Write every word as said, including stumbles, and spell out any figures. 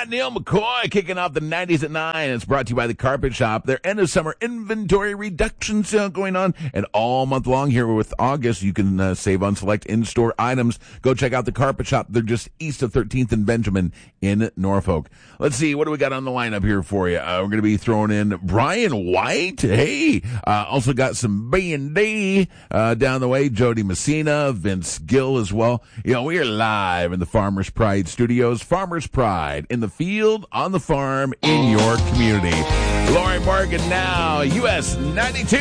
right, Neil McCoy kicking off the nineties at nine. It's brought to you by the Carpet Shop. Their end of summer inventory reduction sale going on, and all month long here with August, you can uh, save on select in-store items. Go check out the Carpet Shop. They're just east of thirteenth and Benjamin in Norfolk. Let's see, what do we got on the lineup here for you? Uh, we're going to be throwing in Brian White. Hey, uh, also got some B and D uh, down the way. Jody Messina, Vince Gill as well. You know, we are live in the Farmers Pride Studios. Farmers Pride in the field, on the farm, in your community. Lori Morgan now, U S ninety-two.